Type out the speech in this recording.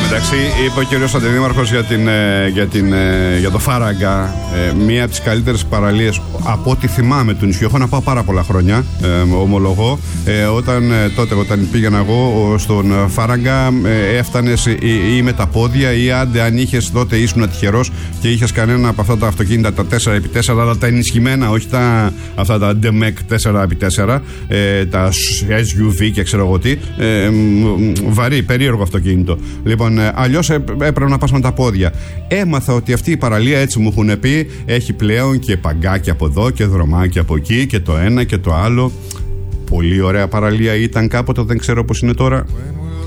Εντάξει, είπε ο κύριος Αντιδήμαρχος για το Φάραγγα, μία από τις καλύτερες παραλίες από ό,τι θυμάμαι του νησιού. Έχω να πάω πάρα πολλά χρόνια, ομολογώ. Όταν πήγαινα εγώ στον Φάραγγα, έφτανες ή με τα πόδια ή άντε αν είχες τότε ήσουν τυχερός και είχες κανένα από αυτά τα αυτοκίνητα τα 4x4, αλλά τα ενισχυμένα, όχι αυτά τα DMEC 4x4, τα SUV και ξέρω εγώ τι, βαρύ, περίεργο αυτοκίνητο. Λοιπόν, αλλιώς έπρεπε να πας με τα πόδια. Έμαθα ότι αυτή η παραλία, έτσι μου έχουν πει, έχει πλέον και παγκάκια από εδώ και δρομάκια από εκεί και το ένα και το άλλο. Πολύ ωραία παραλία ήταν κάποτε, δεν ξέρω πώς είναι τώρα.